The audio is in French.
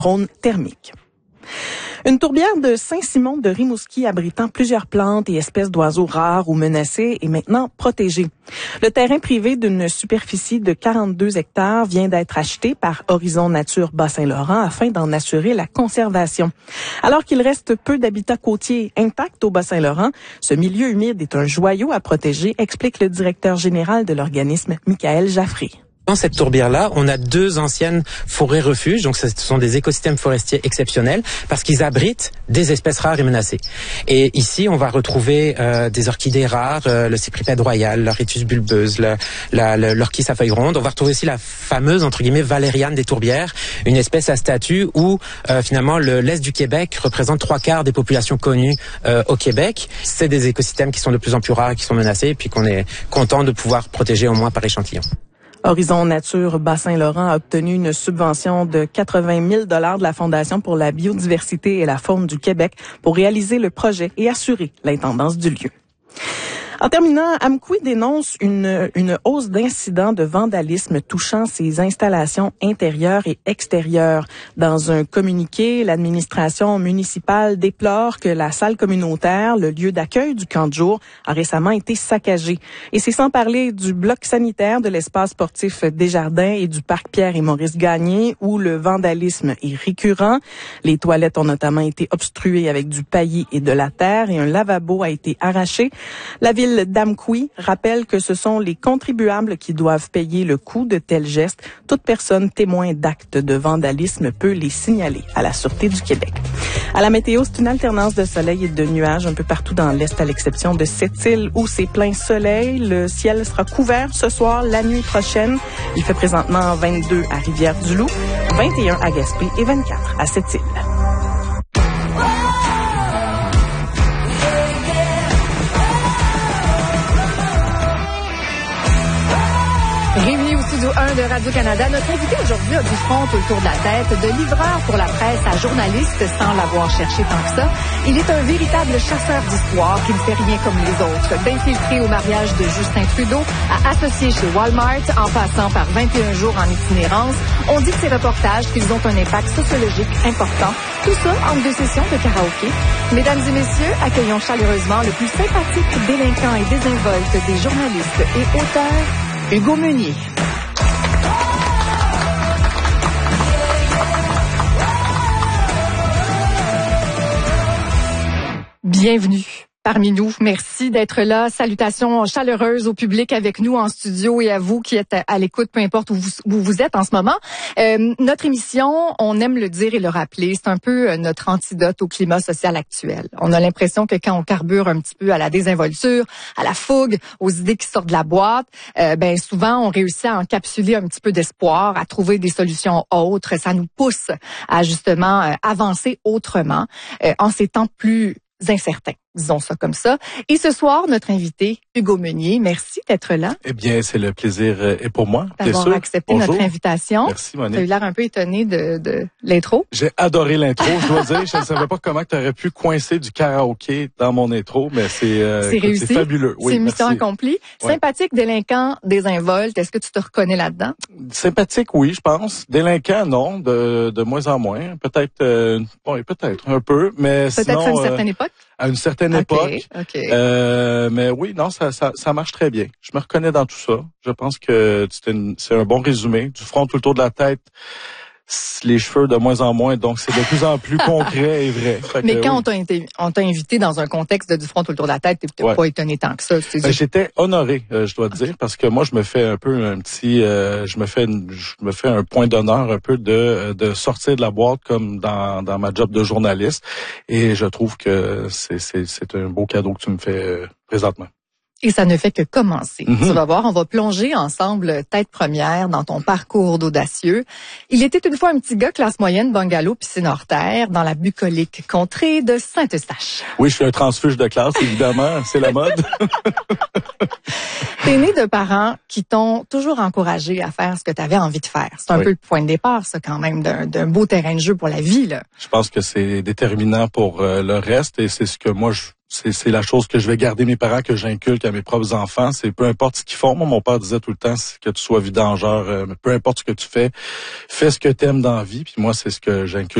drone thermique. Une tourbière de Saint-Simon de Rimouski abritant plusieurs plantes et espèces d'oiseaux rares ou menacés est maintenant protégée. Le terrain privé d'une superficie de 42 hectares vient d'être acheté par Horizon Nature Bas-Saint-Laurent afin d'en assurer la conservation. Alors qu'il reste peu d'habitats côtiers intacts au Bas-Saint-Laurent, ce milieu humide est un joyau à protéger, explique le directeur général de l'organisme, Michael Jaffré. Dans cette tourbière-là, on a 2 anciennes forêts refuges, donc ce sont des écosystèmes forestiers exceptionnels parce qu'ils abritent des espèces rares et menacées. Et ici, on va retrouver des orchidées rares, le cypripède royal, l'Orchis bulbeuse, l'orchis à feuilles rondes. On va retrouver aussi la fameuse, entre guillemets, valériane des tourbières, une espèce à statut où finalement l'Est du Québec représente 3/4 des populations connues au Québec. C'est des écosystèmes qui sont de plus en plus rares, qui sont menacés, et puis qu'on est content de pouvoir protéger au moins par échantillon. Horizon Nature Bas-Saint-Laurent a obtenu une subvention de 80 000 $ de la Fondation pour la biodiversité et la faune du Québec pour réaliser le projet et assurer l'intendance du lieu. En terminant, Amqui dénonce une hausse d'incidents de vandalisme touchant ses installations intérieures et extérieures. Dans un communiqué, l'administration municipale déplore que la salle communautaire, le lieu d'accueil du camp de jour, a récemment été saccagée. Et c'est sans parler du bloc sanitaire de l'espace sportif Desjardins et du parc Pierre et Maurice Gagné, où le vandalisme est récurrent. Les toilettes ont notamment été obstruées avec du paillis et de la terre et un lavabo a été arraché. La ville d'Amqui rappelle que ce sont les contribuables qui doivent payer le coût de tels gestes. Toute personne témoin d'actes de vandalisme peut les signaler à la Sûreté du Québec. À la météo, c'est une alternance de soleil et de nuages un peu partout dans l'Est, à l'exception de Sept-Îles où c'est plein soleil. Le ciel sera couvert ce soir, la nuit prochaine. Il fait présentement 22 à Rivière-du-Loup, 21 à Gaspé et 24 à Sept-Îles. Bienvenue au studio 1 de Radio-Canada. Notre invité aujourd'hui a du front autour de la tête, de livreur pour la presse à journaliste sans l'avoir cherché tant que ça. Il est un véritable chasseur d'histoire qui ne fait rien comme les autres. D'infiltré au mariage de Justin Trudeau à associé chez Walmart en passant par 21 jours en itinérance, on dit de ces reportages qu'ils ont un impact sociologique important. Tout ça en 2 sessions de karaoké. Mesdames et messieurs, accueillons chaleureusement le plus sympathique délinquant et désinvolte des journalistes et auteurs, Hugo Meunier. Bienvenue parmi nous. Merci d'être là. Salutations chaleureuses au public avec nous en studio et à vous qui êtes à l'écoute, peu importe où vous êtes en ce moment. Notre émission, on aime le dire et le rappeler, c'est un peu notre antidote au climat social actuel. On a l'impression que quand on carbure un petit peu à la désinvolture, à la fougue, aux idées qui sortent de la boîte, souvent on réussit à encapsuler un petit peu d'espoir, à trouver des solutions autres. Ça nous pousse à justement avancer autrement en ces temps plus incertains. Disons ça comme ça. Et ce soir, notre invité, Hugo Meunier, merci d'être là. Eh bien, c'est le plaisir est pour moi. D'avoir accepté Bonjour. notre invitation. Merci, Monique. Tu as eu l'air un peu étonné de l'intro. J'ai adoré l'intro, je dois dire. Je ne savais pas comment tu aurais pu coincer du karaoké dans mon intro, mais c'est réussi. C'est fabuleux. Oui, c'est mission merci. accomplie. Ouais. Sympathique, délinquant, désinvolte. Est-ce que tu te reconnais là-dedans? Sympathique, oui, je pense. Délinquant, non, de moins en moins. Peut-être, peut-être un peu, mais Peut-être sinon, à une certaine époque? À une certaine époque. OK. Mais oui, non, ça marche très bien. Je me reconnais dans tout ça. Je pense que c'est un bon résumé. Du front tout le tour de la tête, les cheveux de moins en moins, donc c'est de plus en plus concret et vrai. Mais quand on t'a invité dans un contexte de du front tout le tour de la tête, t'es pas étonné tant que ça. J'étais honoré, je dois te dire, parce que moi je me fais un peu je me fais un point d'honneur un peu de sortir de la boîte comme dans ma job de journaliste, et je trouve que c'est un beau cadeau que tu me fais présentement. Et ça ne fait que commencer. Tu vas voir, on va plonger ensemble tête première dans ton parcours d'audacieux. Il était une fois un petit gars classe moyenne, bungalow, piscine hors terre, dans la bucolique contrée de Saint-Eustache. Oui, je suis un transfuge de classe, évidemment, c'est la mode. T'es né de parents qui t'ont toujours encouragé à faire ce que tu avais envie de faire. C'est un peu le point de départ, ça, quand même, d'un beau terrain de jeu pour la vie, là. Je pense que c'est déterminant pour le reste, et c'est ce que moi c'est la chose que je vais garder mes parents, que j'inculque à mes propres enfants. C'est peu importe ce qu'ils font. Moi, mon père disait tout le temps, que tu sois vidangeur, peu importe ce que tu fais ce que tu aimes dans la vie. Puis moi, c'est ce que j'inculque